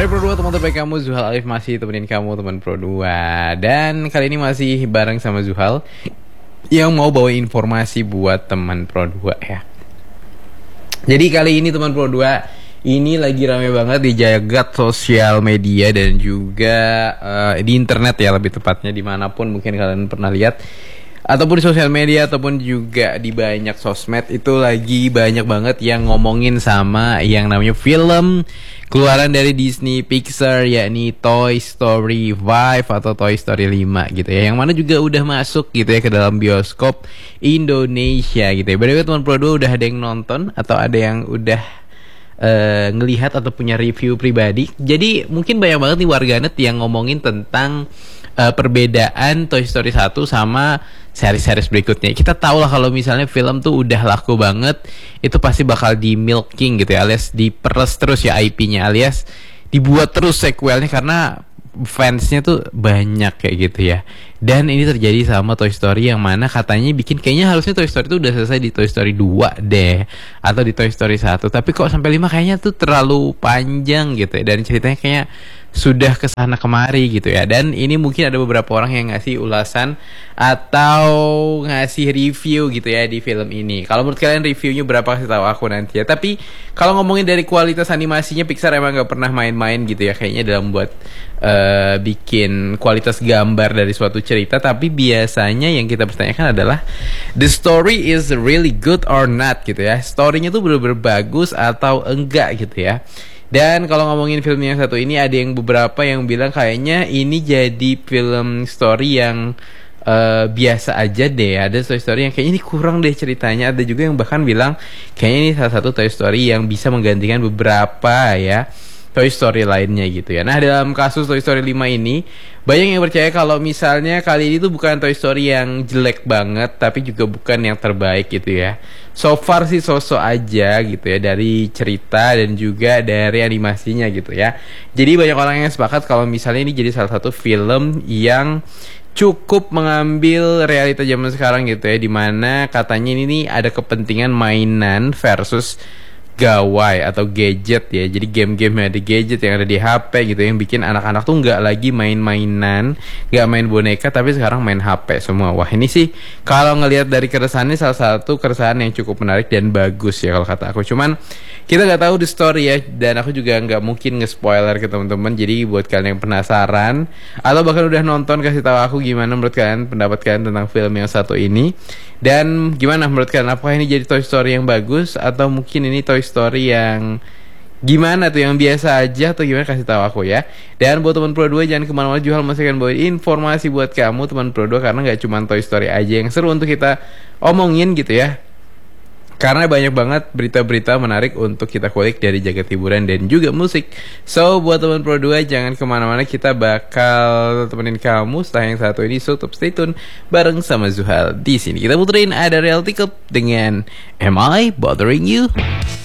Dari Pro 2 teman terbaik kamu, Zuhal Alif masih temenin kamu teman Pro 2. Dan kali ini masih bareng sama Zuhal yang mau bawa informasi buat teman Pro 2 ya. Jadi kali ini teman Pro 2 ini lagi rame banget di jagat sosial media dan juga di internet ya, lebih tepatnya dimanapun mungkin kalian pernah lihat, ataupun di sosial media ataupun juga di banyak sosmed. Itu lagi banyak banget yang ngomongin sama yang namanya film keluaran dari Disney Pixar, yakni Toy Story 5 atau Toy Story 5 gitu ya, yang mana juga udah masuk gitu ya ke dalam bioskop Indonesia gitu ya. By the way teman Pro 2, udah ada yang nonton atau ada yang udah ngelihat atau punya review pribadi? Jadi mungkin banyak banget nih warganet yang ngomongin tentang perbedaan Toy Story 1 sama series-series berikutnya. Kita tahu lah kalau misalnya film tuh udah laku banget, itu pasti bakal di milking gitu ya, alias diperes terus ya IP-nya, alias dibuat terus sequelnya karena fansnya tuh banyak kayak gitu ya. Dan ini terjadi sama Toy Story yang mana katanya kayaknya harusnya Toy Story itu udah selesai di Toy Story 2 deh, atau di Toy Story 1, tapi kok sampai 5 kayaknya tuh terlalu panjang gitu ya, dan ceritanya kayaknya sudah kesana kemari gitu ya. Dan ini mungkin ada beberapa orang yang ngasih ulasan atau ngasih review gitu ya di film ini. Kalau menurut kalian reviewnya berapa, kasih tahu aku nanti ya. Tapi kalau ngomongin dari kualitas animasinya, Pixar emang gak pernah main-main gitu ya kayaknya dalam buat bikin kualitas gambar dari suatu cerita. Tapi biasanya yang kita pertanyakan adalah the story is really good or not gitu ya. Storynya tuh bener-bener bagus atau enggak gitu ya. Dan kalau ngomongin film yang satu ini, ada yang beberapa yang bilang kayaknya ini jadi film story yang biasa aja deh. Ada Toy Story yang kayaknya ini kurang deh ceritanya. Ada juga yang bahkan bilang kayaknya ini salah satu Toy Story yang bisa menggantikan beberapa ya Toy Story lainnya gitu ya. Nah, dalam kasus Toy Story 5 ini, banyak yang percaya kalau misalnya kali ini tuh bukan Toy Story yang jelek banget, tapi juga bukan yang terbaik gitu ya. So far sih so-so aja gitu ya, dari cerita dan juga dari animasinya gitu ya. Jadi banyak orang yang sepakat kalau misalnya ini jadi salah satu film yang cukup mengambil realita zaman sekarang gitu ya, dimana katanya ini nih ada kepentingan mainan versus gawai atau gadget ya. Jadi game-game yang ada gadget, yang ada di HP gitu, yang bikin anak-anak tuh nggak lagi main-mainan, nggak main boneka, tapi sekarang main HP semua. Wah, ini sih kalau ngelihat dari keresahannya salah satu keresahan yang cukup menarik dan bagus ya kalau kata aku. Cuman kita nggak tahu the story ya, dan aku juga nggak mungkin nge-spoiler ke teman-teman. Jadi buat kalian yang penasaran atau bahkan udah nonton, kasih tahu aku gimana menurut kalian, pendapat kalian tentang film yang satu ini. Dan gimana menurut kalian, apakah ini jadi Toy Story yang bagus atau mungkin ini Toy Story yang gimana tuh, yang biasa aja atau gimana, kasih tahu aku ya. Dan buat teman Pro 2 jangan kemana-mana, Juhal masih akan bawain informasi buat kamu teman Pro 2, karena gak cuma Toy Story aja yang seru untuk kita omongin gitu ya, karena banyak banget berita-berita menarik untuk kita kulik dari jagat hiburan dan juga musik. So buat teman Pro 2 jangan kemana-mana, kita bakal temenin kamu setelah yang satu ini. So tetap stay tune bareng sama Zuhal di sini. Kita puterin ada Reality Cup dengan Am I Bothering You?